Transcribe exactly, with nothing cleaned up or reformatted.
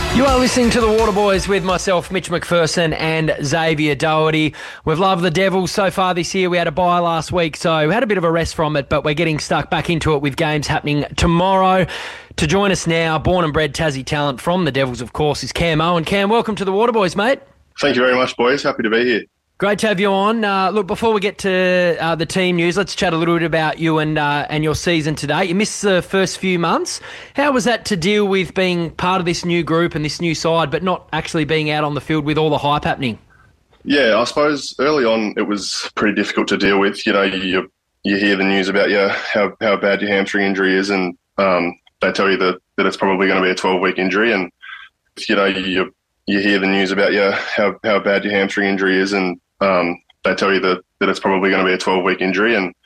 You are listening to The Waterboys with myself, Mitch McPherson, and Xavier Doherty. We've loved the Devils so far this year. We had a bye last week, so we had a bit of a rest from it, but we're getting stuck back into it with games happening tomorrow. To join us now, born and bred Tassie talent from the Devils, of course, is Cam Owen. Cam, welcome to The Waterboys, mate. Thank you very much, boys. Happy to be here. Great to have you on. Uh, look, before we get to uh, the team news, let's chat a little bit about you and uh, and your season today. You missed the first few months. How was that to deal with being part of this new group and this new side, but not actually being out on the field with all the hype happening? Yeah, I suppose early on it was pretty difficult to deal with. You know, you you hear the news about yeah how how bad your hamstring injury is, and um, they tell you that, that it's probably going to be a twelve-week injury, and you know you you hear the news about yeah how how bad your hamstring injury is, and Um, they tell you that, that it's probably going to be a twelve-week injury, and